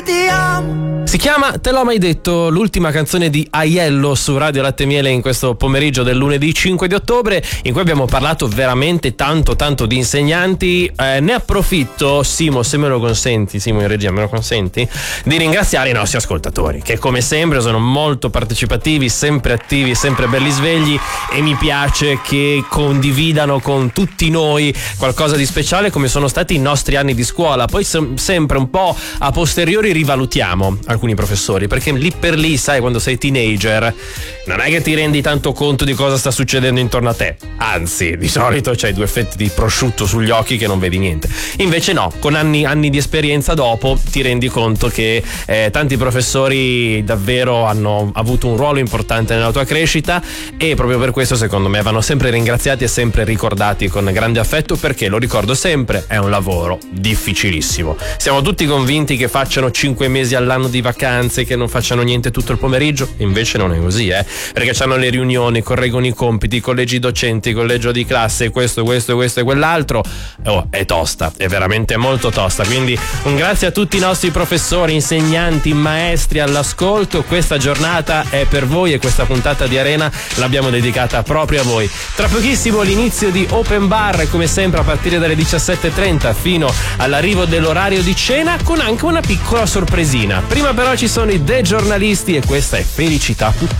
ti amo. Si chiama Te l'ho mai detto, l'ultima canzone di Aiello su Radio Latte e Miele in questo pomeriggio del lunedì 5 di ottobre, in cui abbiamo parlato veramente tanto di insegnanti. Ne approfitto, Simo, se me lo consenti, Simo in regia, me lo consenti, di ringraziare i nostri ascoltatori, che come sempre sono molto partecipativi, sempre attivi, sempre belli svegli, e mi piace che condividano con tutti noi qualcosa di speciale, come sono stati i nostri anni di scuola. Poi sempre un po' a posteriori rivalutiamo alcuni professori, perché lì per lì, sai, quando sei teenager non è che ti rendi tanto conto di cosa sta succedendo intorno a te, anzi di solito c'hai due fetti di prosciutto sugli occhi che non vedi niente. Invece no, con anni di esperienza dopo ti rendi conto che tanti professori davvero hanno avuto un ruolo importante nella tua crescita, e proprio per questo secondo me vanno sempre ringraziati e sempre ricordati con grande affetto, perché lo ricordo sempre, è un lavoro difficilissimo. Siamo tutti convinti che facciano 5 mesi all'anno di vacanze, che non facciano niente tutto il pomeriggio, invece non è così, perché hanno le riunioni, correggono i compiti, collegi docenti, collegio di classe, questo e quell'altro. È tosta, è veramente molto tosta. Quindi un grazie a tutti i nostri professori, insegnanti, maestri all'ascolto. Questa giornata è per voi e questa puntata di Arena l'abbiamo dedicata proprio a voi. Tra pochissimo l'inizio di Open Bar, come sempre a partire dalle 17:30 fino all'arrivo dell'orario di cena, con anche una piccola sorpresina. Prima però ci sono i The Giornalisti e questa è Felicità.